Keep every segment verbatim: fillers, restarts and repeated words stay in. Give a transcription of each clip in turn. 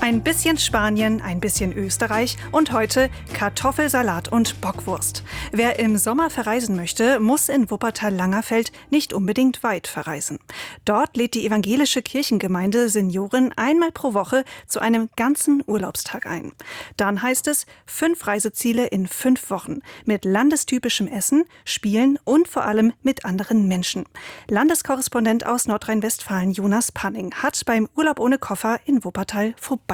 Ein bisschen Spanien, ein bisschen Österreich und heute Kartoffelsalat und Bockwurst. Wer im Sommer verreisen möchte, muss in Wuppertal-Langerfeld nicht unbedingt weit verreisen. Dort lädt die evangelische Kirchengemeinde Senioren einmal pro Woche zu einem ganzen Urlaubstag ein. Dann heißt es fünf Reiseziele in fünf Wochen mit landestypischem Essen, Spielen und vor allem mit anderen Menschen. Landeskorrespondent aus Nordrhein-Westfalen Jonas Panning hat beim Urlaub ohne Koffer in Wuppertal vorbeigeschaut.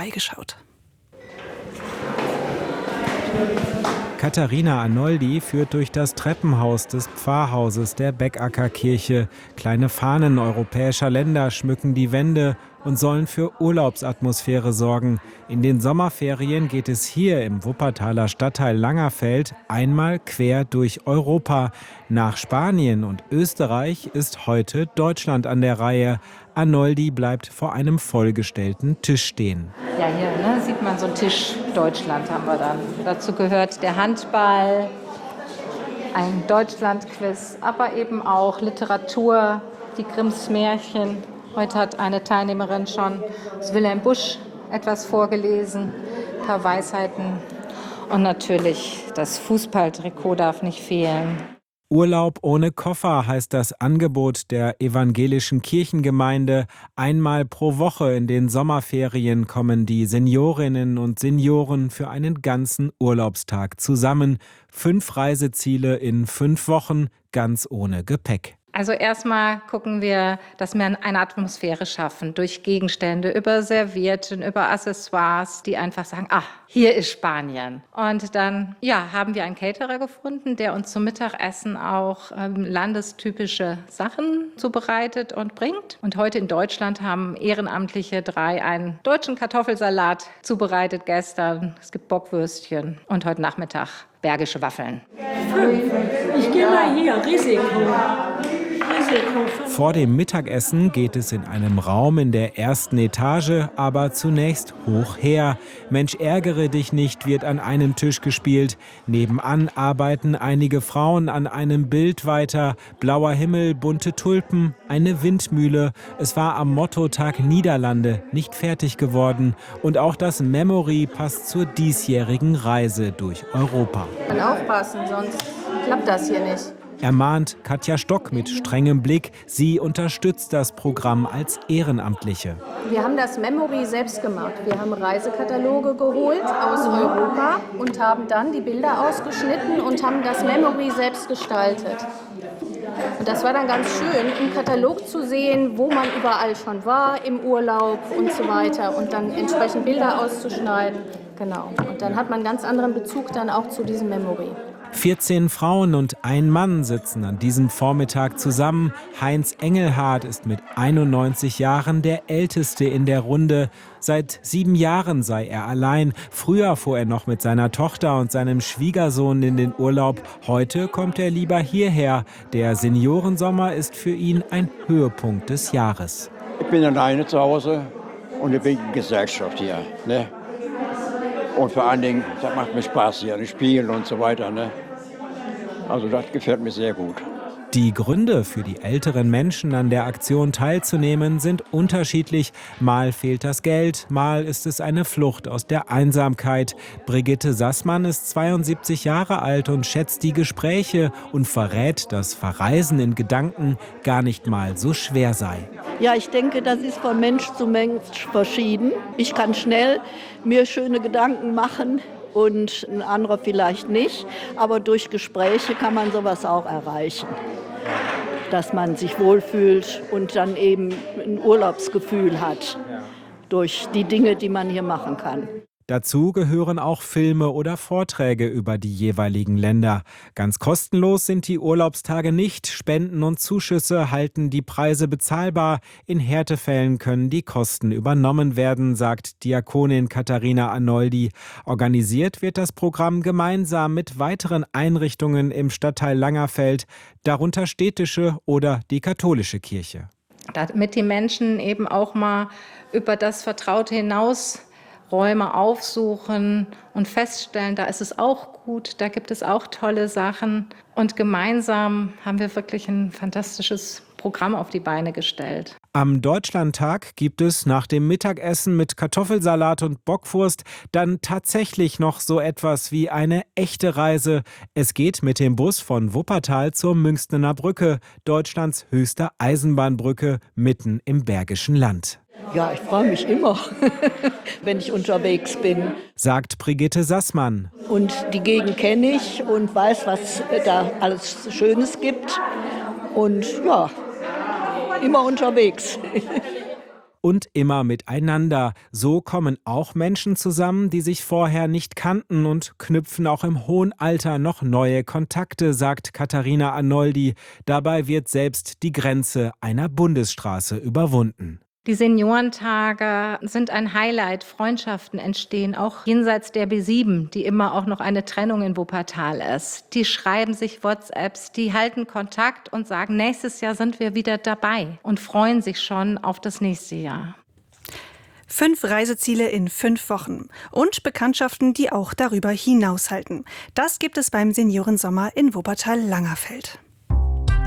Katharina Arnoldi führt durch das Treppenhaus des Pfarrhauses der Beckacker-Kirche. Kleine Fahnen europäischer Länder schmücken die Wände und sollen für Urlaubsatmosphäre sorgen. In den Sommerferien geht es hier im Wuppertaler Stadtteil Langerfeld einmal quer durch Europa. Nach Spanien und Österreich ist heute Deutschland an der Reihe. Arnoldi bleibt vor einem vollgestellten Tisch stehen. Ja, hier ne, sieht man so einen Tisch Deutschland haben wir dann. Dazu gehört der Handball, ein Deutschlandquiz, aber eben auch Literatur, die Grimms Märchen. Heute hat eine Teilnehmerin schon aus Wilhelm Busch etwas vorgelesen, ein paar Weisheiten. Und natürlich das Fußballtrikot darf nicht fehlen. Urlaub ohne Koffer heißt das Angebot der evangelischen Kirchengemeinde. Einmal pro Woche in den Sommerferien kommen die Seniorinnen und Senioren für einen ganzen Urlaubstag zusammen. Fünf Reiseziele in fünf Wochen, ganz ohne Gepäck. Also erstmal gucken wir, dass wir eine Atmosphäre schaffen durch Gegenstände, über Servietten, über Accessoires, die einfach sagen, ah, hier ist Spanien. Und dann ja, haben wir einen Caterer gefunden, der uns zum Mittagessen auch ähm, landestypische Sachen zubereitet und bringt. Und heute in Deutschland haben Ehrenamtliche drei einen deutschen Kartoffelsalat zubereitet gestern. Es gibt Bockwürstchen und heute Nachmittag bergische Waffeln. Ich gehe mal hier, Risiko. Vor dem Mittagessen geht es in einem Raum in der ersten Etage, aber zunächst hoch her. Mensch, ärgere dich nicht, wird an einem Tisch gespielt. Nebenan arbeiten einige Frauen an einem Bild weiter. Blauer Himmel, bunte Tulpen, eine Windmühle. Es war am Mottotag Niederlande nicht fertig geworden. Und auch das Memory passt zur diesjährigen Reise durch Europa. Man aufpassen, sonst klappt das hier nicht. Ermahnt Katja Stock mit strengem Blick. Sie unterstützt das Programm als Ehrenamtliche. Wir haben das Memory selbst gemacht. Wir haben Reisekataloge geholt aus Europa und haben dann die Bilder ausgeschnitten und haben das Memory selbst gestaltet. Und das war dann ganz schön, im Katalog zu sehen, wo man überall schon war, im Urlaub und so weiter. Und dann entsprechend Bilder auszuschneiden. Genau. Und dann hat man einen ganz anderen Bezug dann auch zu diesem Memory. vierzehn Frauen und ein Mann sitzen an diesem Vormittag zusammen. Heinz Engelhardt ist mit einundneunzig Jahren der Älteste in der Runde. Seit sieben Jahren sei er allein. Früher fuhr er noch mit seiner Tochter und seinem Schwiegersohn in den Urlaub. Heute kommt er lieber hierher. Der Seniorensommer ist für ihn ein Höhepunkt des Jahres. Ich bin alleine zu Hause und ich bin in Gesellschaft hier. Ne? Und vor allen Dingen, das macht mir Spaß hier, das Spielen und so weiter. Ne? Also das gefällt mir sehr gut. Die Gründe für die älteren Menschen an der Aktion teilzunehmen sind unterschiedlich. Mal fehlt das Geld, mal ist es eine Flucht aus der Einsamkeit. Brigitte Sassmann ist zweiundsiebzig Jahre alt und schätzt die Gespräche und verrät, dass Verreisen in Gedanken gar nicht mal so schwer sei. Ja, ich denke, das ist von Mensch zu Mensch verschieden. Ich kann schnell mir schöne Gedanken machen und ein anderer vielleicht nicht. Aber durch Gespräche kann man sowas auch erreichen. Dass man sich wohlfühlt und dann eben ein Urlaubsgefühl hat durch die Dinge, die man hier machen kann. Dazu gehören auch Filme oder Vorträge über die jeweiligen Länder. Ganz kostenlos sind die Urlaubstage nicht. Spenden und Zuschüsse halten die Preise bezahlbar. In Härtefällen können die Kosten übernommen werden, sagt Diakonin Katharina Arnoldi. Organisiert wird das Programm gemeinsam mit weiteren Einrichtungen im Stadtteil Langerfeld, darunter städtische oder die katholische Kirche. Damit die Menschen eben auch mal über das Vertraute hinaus Räume aufsuchen und feststellen, da ist es auch gut, da gibt es auch tolle Sachen. Und gemeinsam haben wir wirklich ein fantastisches Programm auf die Beine gestellt. Am Deutschlandtag gibt es nach dem Mittagessen mit Kartoffelsalat und Bockwurst dann tatsächlich noch so etwas wie eine echte Reise. Es geht mit dem Bus von Wuppertal zur Münchner Brücke, Deutschlands höchster Eisenbahnbrücke, mitten im Bergischen Land. Ja, ich freue mich immer, wenn ich unterwegs bin. Sagt Brigitte Sassmann. Und die Gegend kenne ich und weiß, was da alles Schönes gibt. Und ja, immer unterwegs. Und immer miteinander. So kommen auch Menschen zusammen, die sich vorher nicht kannten und knüpfen auch im hohen Alter noch neue Kontakte, sagt Katharina Arnoldi. Dabei wird selbst die Grenze einer Bundesstraße überwunden. Die Seniorentage sind ein Highlight. Freundschaften entstehen auch jenseits der B sieben, die immer auch noch eine Trennung in Wuppertal ist. Die schreiben sich WhatsApps, die halten Kontakt und sagen, nächstes Jahr sind wir wieder dabei und freuen sich schon auf das nächste Jahr. Fünf Reiseziele in fünf Wochen und Bekanntschaften, die auch darüber hinaushalten. Das gibt es beim Seniorensommer in Wuppertal-Langerfeld.